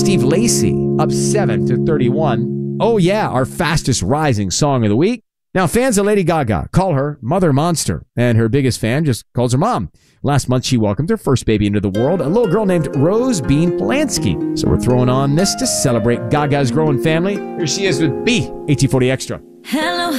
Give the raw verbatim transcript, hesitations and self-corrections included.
Steve Lacy, up seven to thirty-one. Oh Yeah, our fastest rising song of the week. Now, fans of Lady Gaga call her Mother Monster, and her biggest fan just calls her Mom. Last month, she welcomed her first baby into the world, a little girl named Rose Bean Polanski. So we're throwing on this to celebrate Gaga's growing family. Here she is with B, eighteen forty Extra. Hello.